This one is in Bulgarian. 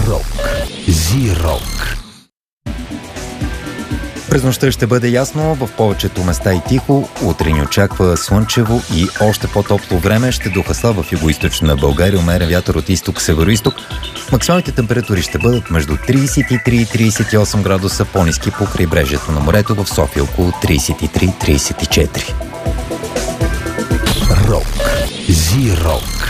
Рок. Зи-рок. През нощта ще бъде ясно, в повечето места и тихо. Утре ни очаква слънчево и още по-топло време. Ще духа слаб в югоизточна България, умерен вятър от изток-североизток. Максималните температури ще бъдат между 33 и 38 градуса, по-ниски по крайбрежието на морето, в София около 33-34. Рок. Зи-рок.